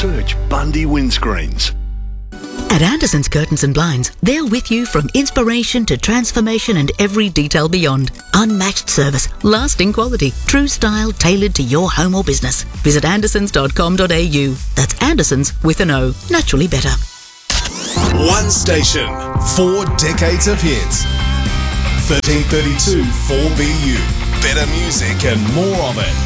Search Bundy Windscreens. At Anderson's Curtains and Blinds, they're with you from inspiration to transformation and every detail beyond. Unmatched service, lasting quality, true style tailored to your home or business. Visit andersons.com.au. That's Andersons with an O. Naturally better. One station, 4 decades of hits. 1332 4BU. Better music and more of it.